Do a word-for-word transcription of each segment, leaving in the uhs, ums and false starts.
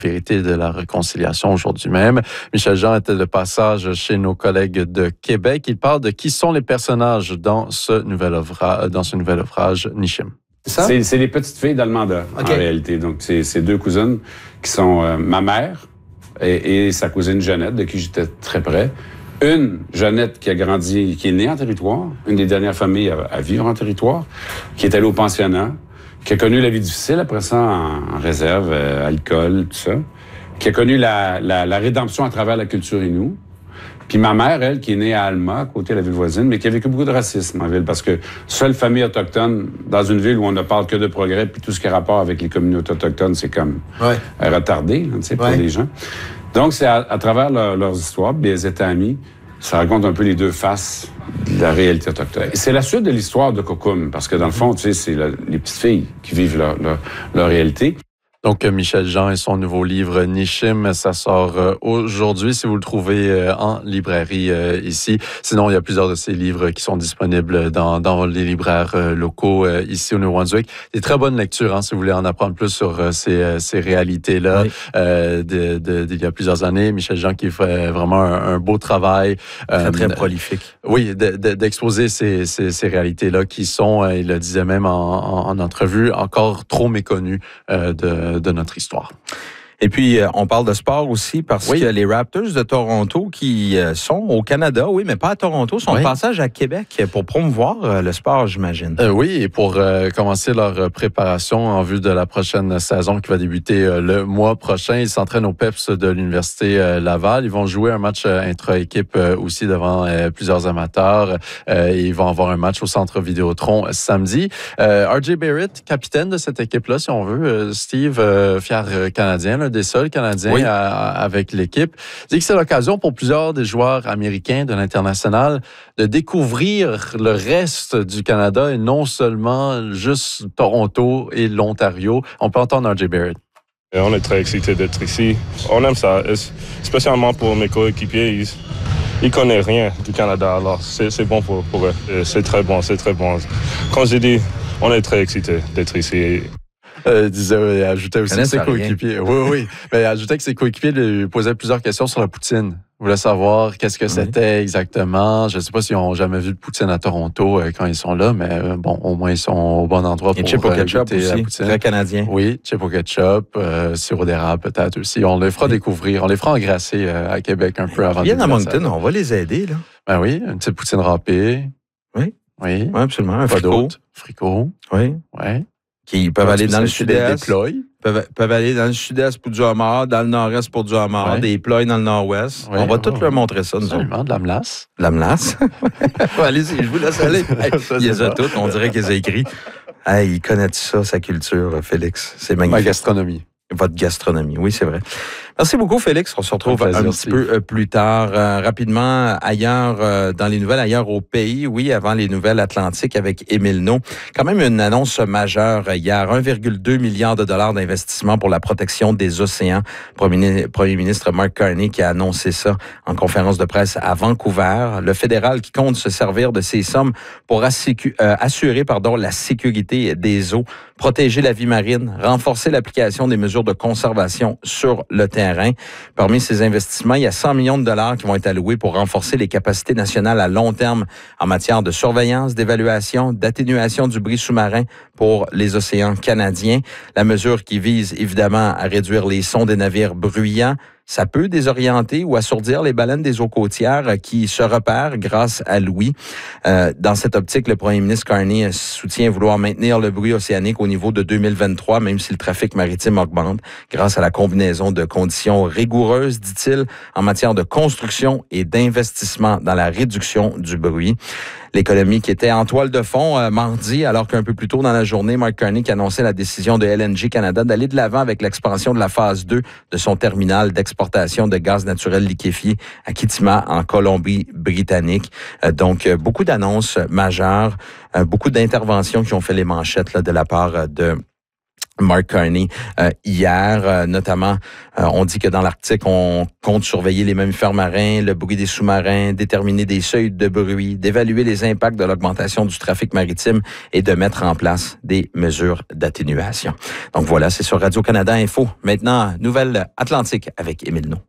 vérité de la réconciliation aujourd'hui même. Michel Jean était de passage chez nos collègues de Québec. Il parle de qui sont les personnages dans ce nouvel ouvrage, dans ce nouvel ouvrage Nishim. C'est, c'est les petites filles d'Almanda, okay. En réalité. Donc, c'est, c'est deux cousines qui sont euh, ma mère et, et sa cousine Jeannette, de qui j'étais très près. Une, Jeannette, qui a grandi, qui est née en territoire, une des dernières familles à, à vivre en territoire, qui est allée au pensionnat, qui a connu la vie difficile après ça en, en réserve, euh, alcool, tout ça, qui a connu la, la, la rédemption à travers la culture Innu. Puis ma mère, elle, qui est née à Alma, à côté de la ville voisine, mais qui a vécu beaucoup de racisme en ville, parce que seule famille autochtone dans une ville où on ne parle que de progrès, puis tout ce qui a rapport avec les communautés autochtones, c'est comme ouais. retardé, tu sais, pour ouais. les gens. Donc, c'est à, à travers leur, leurs histoires, puis elles étaient amies, ça raconte un peu les deux faces de la réalité autochtone. C'est la suite de l'histoire de Kokum, parce que dans le fond, tu sais, c'est la, les petites filles qui vivent leur, leur, leur réalité. Donc, Michel Jean et son nouveau livre Nishim, ça sort euh, aujourd'hui, si vous le trouvez euh, en librairie euh, ici. Sinon, il y a plusieurs de ces livres qui sont disponibles dans, dans les libraires euh, locaux euh, ici au Nouveau-Brunswick. Des très bonnes lectures, hein, si vous voulez en apprendre plus sur euh, ces, ces réalités-là oui. euh, de, de, d'il y a plusieurs années. Michel Jean qui fait vraiment un, un beau travail. Euh, très, très prolifique. Oui, de, de, d'exposer ces, ces, ces réalités-là qui sont, euh, il le disait même en, en, en entrevue, encore trop méconnues euh, de de notre histoire. Et puis, euh, on parle de sport aussi parce oui. que les Raptors de Toronto qui euh, sont au Canada, oui, mais pas à Toronto, sont oui. de passage à Québec pour promouvoir euh, le sport, j'imagine. Euh, oui, et pour euh, commencer leur préparation en vue de la prochaine saison qui va débuter euh, le mois prochain. Ils s'entraînent au P E P S de l'Université euh, Laval. Ils vont jouer un match euh, intra-équipe euh, aussi devant euh, plusieurs amateurs. Euh, et ils vont avoir un match au Centre Vidéotron samedi. Euh, R J Barrett, capitaine de cette équipe-là, si on veut. Euh, Steve, euh, fier euh, Canadien, là, des seuls Canadiens oui. à, avec l'équipe. Je dis que c'est l'occasion pour plusieurs des joueurs américains de l'international de découvrir le reste du Canada et non seulement juste Toronto et l'Ontario. On peut entendre R J Barrett. Et on est très excités d'être ici. On aime ça, spécialement pour mes coéquipiers. Ils, ils connaissent rien du Canada, alors c'est, c'est bon pour, pour eux. C'est très bon, c'est très bon. Comme j'ai dit, on est très excités d'être ici. Euh, disait, il ajoutait aussi que ses coéquipiers. Oui, oui. Mais il ajoutait que ses coéquipiers lui posaient plusieurs questions sur la poutine. Il voulait savoir qu'est-ce que c'était oui. exactement. Je ne sais pas s'ils n'ont jamais vu de poutine à Toronto euh, quand ils sont là, mais euh, bon, au moins ils sont au bon endroit et pour chip au ketchup aussi, la poutine. Très canadien. Oui, chip au ketchup, euh, sirop d'érable peut-être aussi. On les fera oui. découvrir, on les fera engrasser euh, à Québec un peu avant. Ils viennent à Moncton, on va les aider là. Ben oui, une petite poutine râpée. Oui. Oui. Oui, absolument. Un pas fricot. d'autre. Fricot. Oui. Oui. Qui peuvent aller dans le sud-est. Des ploys. Peuvent, peuvent aller dans le sud-est pour du homard, dans le nord-est pour du homard, ouais. des ploys dans le nord-ouest. Ouais, on va ouais, tout ouais. leur montrer ça, nous Absolument, autres. de la melasse. De la melasse. Allez-y, je vous laisse aller. Hey, il les a toutes, on dirait qu'ils ont écrit. Hey, il connaît ça, sa culture, Félix. C'est magnifique. Ma gastronomie. Votre gastronomie, oui, c'est vrai. Merci beaucoup, Félix. On se retrouve un, un petit peu plus tard. Euh, rapidement, ailleurs, euh, dans les nouvelles, ailleurs au pays, oui, avant les nouvelles Atlantiques avec Émile Nault. Quand même une annonce majeure hier. un virgule deux milliard de dollars d'investissement pour la protection des océans. Premier, Premier ministre Mark Carney qui a annoncé ça en conférence de presse à Vancouver. Le fédéral qui compte se servir de ces sommes pour assécu, euh, assurer pardon, la sécurité des eaux, protéger la vie marine, renforcer l'application des mesures de conservation sur le terrain. Parmi ces investissements, il y a cent millions de dollars qui vont être alloués pour renforcer les capacités nationales à long terme en matière de surveillance, d'évaluation, d'atténuation du bruit sous-marin pour les océans canadiens. La mesure qui vise évidemment à réduire les sons des navires bruyants. Ça peut désorienter ou assourdir les baleines des eaux côtières qui se repèrent grâce à l'ouïe. Euh, dans cette optique, le premier ministre Carney soutient vouloir maintenir le bruit océanique au niveau de deux mille vingt-trois, même si le trafic maritime augmente, grâce à la combinaison de conditions rigoureuses, dit-il, en matière de construction et d'investissement dans la réduction du bruit. L'économie qui était en toile de fond euh, mardi, alors qu'un peu plus tôt dans la journée, Mark Carney qui annonçait la décision de L N G Canada d'aller de l'avant avec l'expansion de la phase deux de son terminal d'exportation de gaz naturel liquéfié à Kitima, en Colombie-Britannique. Euh, donc, euh, beaucoup d'annonces majeures, euh, beaucoup d'interventions qui ont fait les manchettes là, de la part de Mark Carney euh, hier, euh, notamment, euh, on dit que dans l'Arctique, on compte surveiller les mammifères marins, le bruit des sous-marins, déterminer des seuils de bruit, d'évaluer les impacts de l'augmentation du trafic maritime et de mettre en place des mesures d'atténuation. Donc voilà, c'est sur Radio-Canada Info. Maintenant, Nouvelle Atlantique avec Émile Naud.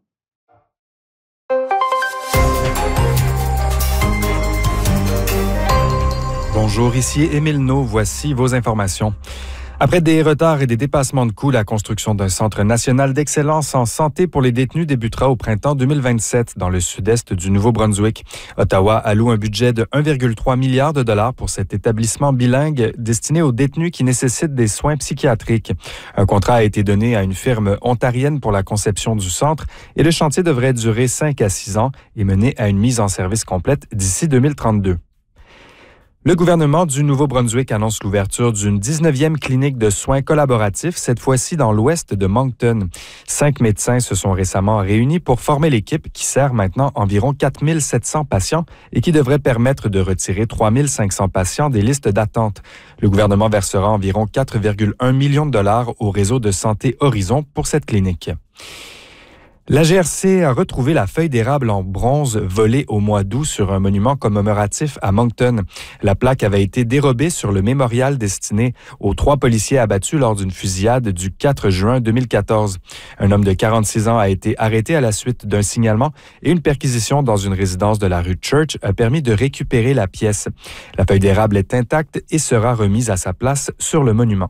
Bonjour, ici Émile Naud. Voici vos informations. Après des retards et des dépassements de coûts, la construction d'un centre national d'excellence en santé pour les détenus débutera au printemps deux mille vingt-sept dans le sud-est du Nouveau-Brunswick. Ottawa alloue un budget de un virgule trois milliard de dollars pour cet établissement bilingue destiné aux détenus qui nécessitent des soins psychiatriques. Un contrat a été donné à une firme ontarienne pour la conception du centre et le chantier devrait durer cinq à six ans et mener à une mise en service complète d'ici deux mille trente-deux. Le gouvernement du Nouveau-Brunswick annonce l'ouverture d'une dix-neuvième clinique de soins collaboratifs, cette fois-ci dans l'ouest de Moncton. Cinq médecins se sont récemment réunis pour former l'équipe qui sert maintenant environ quatre mille sept cents patients et qui devrait permettre de retirer trois mille cinq cents patients des listes d'attente. Le gouvernement versera environ quatre virgule un millions de dollars au réseau de santé Horizon pour cette clinique. La G R C a retrouvé la feuille d'érable en bronze volée au mois d'août sur un monument commémoratif à Moncton. La plaque avait été dérobée sur le mémorial destiné aux trois policiers abattus lors d'une fusillade du quatre juin deux mille quatorze. Un homme de quarante-six ans a été arrêté à la suite d'un signalement et une perquisition dans une résidence de la rue Church a permis de récupérer la pièce. La feuille d'érable est intacte et sera remise à sa place sur le monument.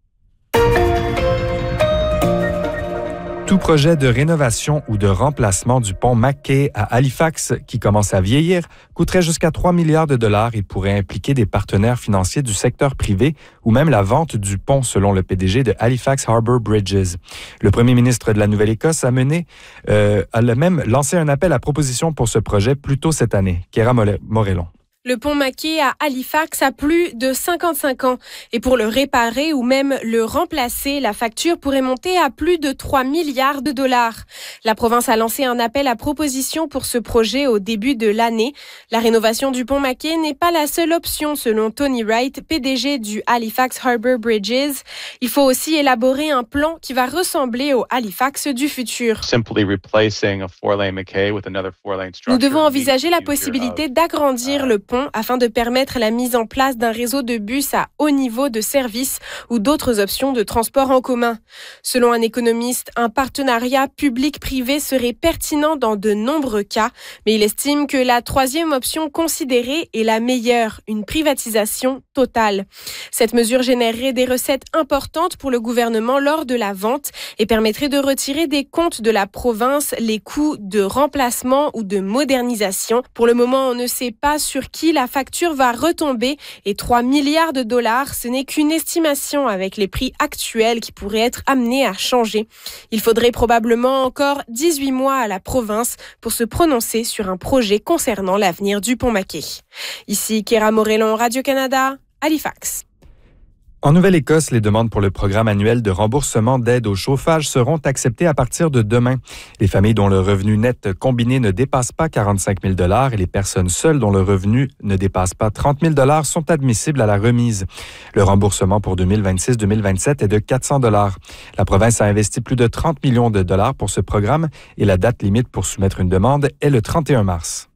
Tout projet de rénovation ou de remplacement du pont Mackay à Halifax, qui commence à vieillir, coûterait jusqu'à trois milliards de dollars et pourrait impliquer des partenaires financiers du secteur privé ou même la vente du pont, selon le P D G de Halifax Harbour Bridges. Le premier ministre de la Nouvelle-Écosse a mené, euh, a même lancé un appel à proposition pour ce projet plus tôt cette année. Kéra Morellon. Le pont Mackay à Halifax a plus de cinquante-cinq ans. Et pour le réparer ou même le remplacer, la facture pourrait monter à plus de trois milliards de dollars. La province a lancé un appel à proposition pour ce projet au début de l'année. La rénovation du pont Mackay n'est pas la seule option, selon Tony Wright, P D G du Halifax Harbour Bridges. Il faut aussi élaborer un plan qui va ressembler au Halifax du futur. Nous devons envisager la possibilité d'agrandir le pont afin de permettre la mise en place d'un réseau de bus à haut niveau de service ou d'autres options de transport en commun. Selon un économiste, un partenariat public-privé serait pertinent dans de nombreux cas, mais il estime que la troisième option considérée est la meilleure, une privatisation totale. Cette mesure générerait des recettes importantes pour le gouvernement lors de la vente et permettrait de retirer des comptes de la province les coûts de remplacement ou de modernisation. Pour le moment, on ne sait pas sur qui la facture va retomber et trois milliards de dollars, ce n'est qu'une estimation avec les prix actuels qui pourraient être amenés à changer. Il faudrait probablement encore dix-huit mois à la province pour se prononcer sur un projet concernant l'avenir du pont Mackay. Ici Kéra Morellon, Radio-Canada, Halifax. En Nouvelle-Écosse, les demandes pour le programme annuel de remboursement d'aide au chauffage seront acceptées à partir de demain. Les familles dont le revenu net combiné ne dépasse pas quarante-cinq mille dollars et les personnes seules dont le revenu ne dépasse pas trente mille dollars sont admissibles à la remise. Le remboursement pour deux mille vingt-six deux mille vingt-sept est de quatre cents dollars. La province a investi plus de trente millions de dollars pour ce programme et la date limite pour soumettre une demande est le trente et un mars.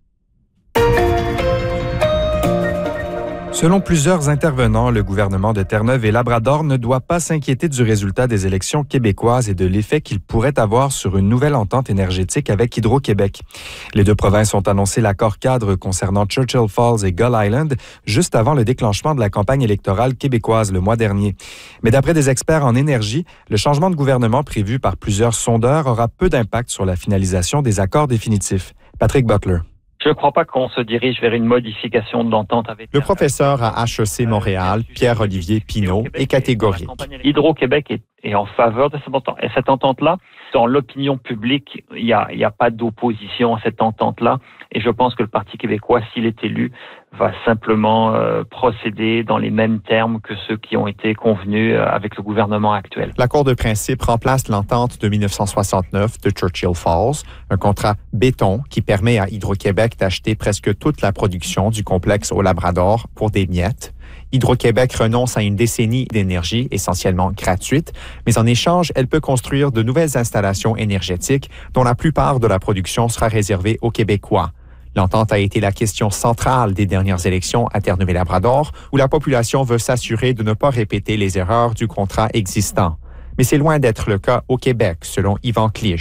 Selon plusieurs intervenants, le gouvernement de Terre-Neuve et Labrador ne doit pas s'inquiéter du résultat des élections québécoises et de l'effet qu'il pourrait avoir sur une nouvelle entente énergétique avec Hydro-Québec. Les deux provinces ont annoncé l'accord cadre concernant Churchill Falls et Gull Island juste avant le déclenchement de la campagne électorale québécoise le mois dernier. Mais d'après des experts en énergie, le changement de gouvernement prévu par plusieurs sondeurs aura peu d'impact sur la finalisation des accords définitifs. Patrick Butler. Je ne crois pas qu'on se dirige vers une modification de l'entente avec... Le professeur à H E C Montréal, Pierre-Olivier Pinault, est catégorique. Hydro-Québec est, est en faveur de cette entente. Et cette entente-là, dans l'opinion publique, il n'y a, il y a pas d'opposition à cette entente-là. Et je pense que le Parti québécois, s'il est élu, va simplement euh, procéder dans les mêmes termes que ceux qui ont été convenus euh, avec le gouvernement actuel. L'accord de principe remplace l'entente de dix-neuf cent soixante-neuf de Churchill Falls, un contrat béton qui permet à Hydro-Québec d'acheter presque toute la production du complexe au Labrador pour des miettes. Hydro-Québec renonce à une décennie d'énergie essentiellement gratuite, mais en échange, elle peut construire de nouvelles installations énergétiques dont la plupart de la production sera réservée aux Québécois. L'entente a été la question centrale des dernières élections à Terre-Neuve-et-Labrador, où la population veut s'assurer de ne pas répéter les erreurs du contrat existant. Mais c'est loin d'être le cas au Québec, selon Yvan Clich.